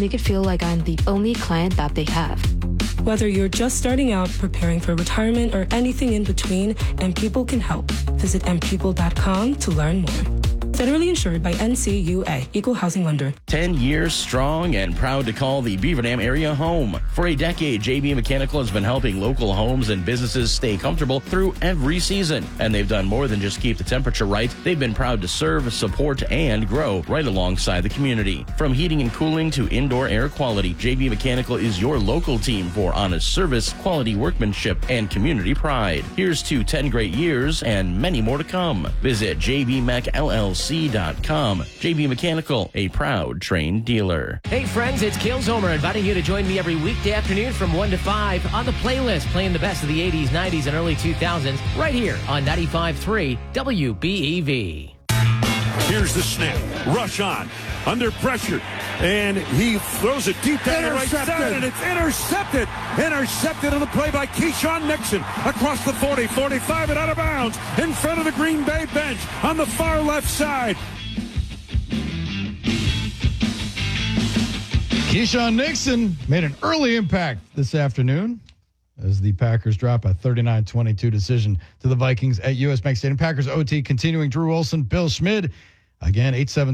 make it feel like I'm the only client that they have. Whether you're just starting out, preparing for retirement, or anything in between, M-People can help. Visit mpeople.com to learn more. Federally insured by NCUA, Equal Housing Lender. 10 years strong and proud to call the Beaver Dam area home. For a decade, JB Mechanical has been helping local homes and businesses stay comfortable through every season. And they've done more than just keep the temperature right. They've been proud to serve, support, and grow right alongside the community. From heating and cooling to indoor air quality, JB Mechanical is your local team for honest service, quality workmanship, and community pride. Here's to 10 great years and many more to come. Visit jbmechllc.com. JB Mechanical, a proud Trane dealer. Hey friends, it's Kales Homer inviting you to join me every weekday afternoon from 1 to 5 on the playlist, playing the best of the 80s, 90s, and early 2000s right here on 95.3 WBEV. Here's the snap. Rush on. Under pressure. And he throws it deep down the right side, and it's intercepted. Intercepted on the play by Keyshawn Nixon. Across the 40, 45, and out of bounds. In front of the Green Bay bench on the far left side. Keyshawn Nixon made an early impact this afternoon as the Packers drop a 39-22 decision to the Vikings at US Bank Stadium. Packers OT continuing. Drew Olson, Bill Schmid. Again,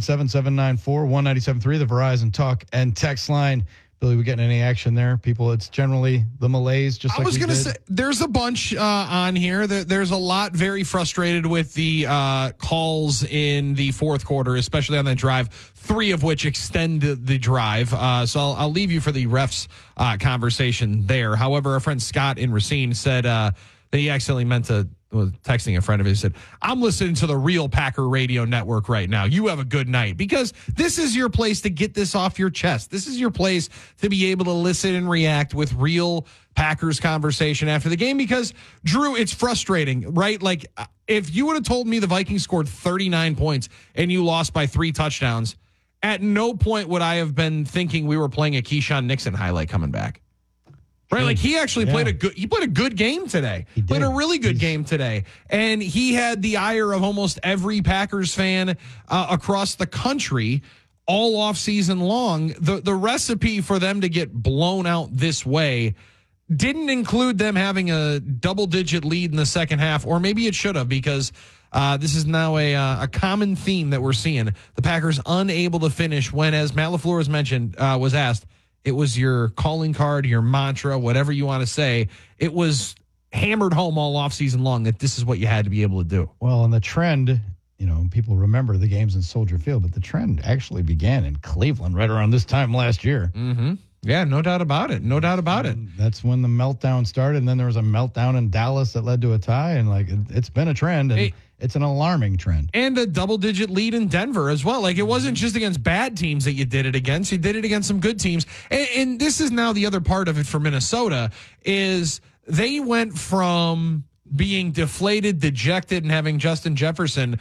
877-794-1973, the Verizon talk and text line. Billy, we getting any action there? People, it's generally the malaise, just like we did. I was going to say, there's a bunch on here. There's a lot very frustrated with the calls in the fourth quarter, especially on that drive, 3 of which extend the drive. So I'll leave you for the refs conversation there. However, our friend Scott in Racine said that he accidentally meant to, was texting a friend of his, said, I'm listening to the real Packer radio network right now. You have a good night. Because this is your place to get this off your chest. This is your place to be able to listen and react with real Packers conversation after the game. Because, Drew, it's frustrating, right? Like, if you would have told me the Vikings scored 39 points and you lost by 3 touchdowns, at no point would I have been thinking we were playing a Keyshawn Nixon highlight coming back. Right, like he actually played a good game today. He played a really good game today, and he had the ire of almost every Packers fan across the country all off season long. The recipe for them to get blown out this way didn't include them having a double-digit lead in the second half, or maybe it should have, because this is now a common theme that we're seeing. The Packers unable to finish when, as Matt LaFleur has mentioned, was asked, it was your calling card, your mantra, whatever you want to say. It was hammered home all offseason long that this is what you had to be able to do. Well, and the trend, people remember the games in Soldier Field, but the trend actually began in Cleveland right around this time last year. Mm-hmm. Yeah, no doubt about it. No doubt about it. That's when the meltdown started, and then there was a meltdown in Dallas that led to a tie, and it's been a trend, and it's an alarming trend. And a double-digit lead in Denver as well. Like, it wasn't just against bad teams that you did it against. You did it against some good teams. And this is now the other part of it for Minnesota, is they went from being deflated, dejected, and having Justin Jefferson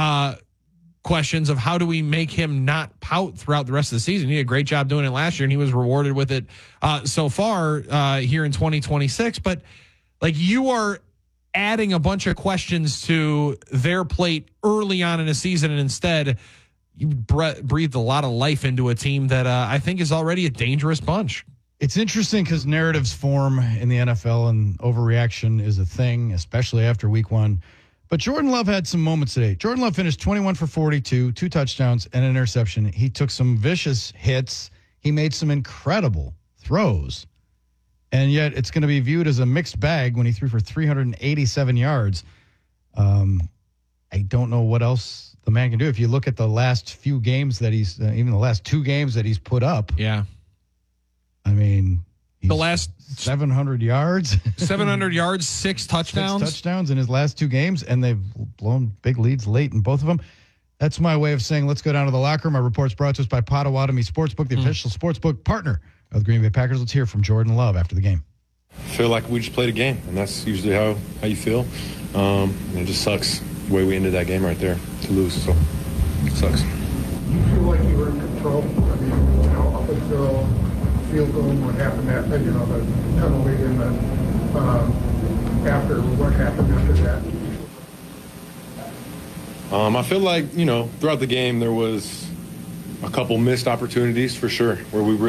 questions of how do we make him not pout throughout the rest of the season. He did a great job doing it last year, and he was rewarded with it so far here in 2026. But, like, you are adding a bunch of questions to their plate early on in a season, and instead you breathed a lot of life into a team that I think is already a dangerous bunch. It's interesting because narratives form in the NFL, and overreaction is a thing, especially after week 1. But Jordan Love had some moments today. Jordan Love finished 21 for 42, 2 touchdowns and an interception. He took some vicious hits. He made some incredible throws. And yet it's going to be viewed as a mixed bag when he threw for 387 yards. I don't know what else the man can do. If you look at the last few games that he's, even the last 2 games that he's put up. Yeah. I mean, the last 700 yards. 700 yards, 6 touchdowns. 6 touchdowns in his last 2 games, and they've blown big leads late in both of them. That's my way of saying let's go down to the locker room. Our report's brought to us by Potawatomi Sportsbook, the official sportsbook partner of the Green Bay Packers. Let's hear from Jordan Love after the game. I feel like we just played a game, and that's usually how you feel. And it just sucks the way we ended that game right there to lose, so it sucks. You feel like you were in control? I mean, up until field goal, what happened at, the penalty, and then after, what happened after that? I feel like, throughout the game there was a couple missed opportunities for sure where we really